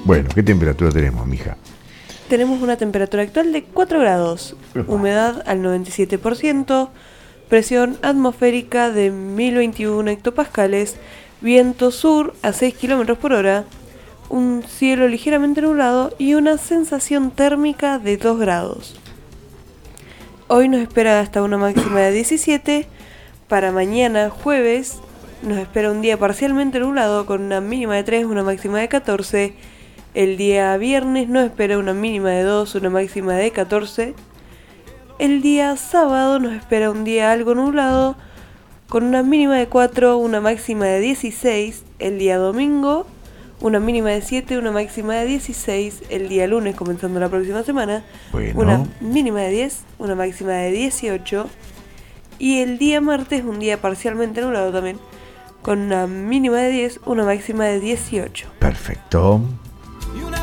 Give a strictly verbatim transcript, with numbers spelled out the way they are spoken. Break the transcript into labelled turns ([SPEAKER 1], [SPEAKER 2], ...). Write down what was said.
[SPEAKER 1] Bueno, ¿qué temperatura tenemos, mija?
[SPEAKER 2] Tenemos una temperatura actual de cuatro grados, humedad al noventa y siete por ciento, presión atmosférica de mil veintiuno hectopascales, viento sur a seis kilómetros por hora, un cielo ligeramente nublado y una sensación térmica de dos grados. Hoy nos espera hasta una máxima de diecisiete, para mañana jueves nos espera un día parcialmente nublado con una mínima de tres, una máxima de catorce. El día viernes nos espera una mínima de dos, una máxima de catorce. El día sábado nos espera un día algo nublado con una mínima de cuatro, una máxima de dieciséis. El día domingo una mínima de siete, una máxima de dieciséis. El día lunes, comenzando la próxima semana,
[SPEAKER 1] bueno.
[SPEAKER 2] una mínima de diez, una máxima de dieciocho. Y el día martes un día parcialmente nublado también, con una mínima de diez, una máxima de dieciocho.
[SPEAKER 1] Perfecto.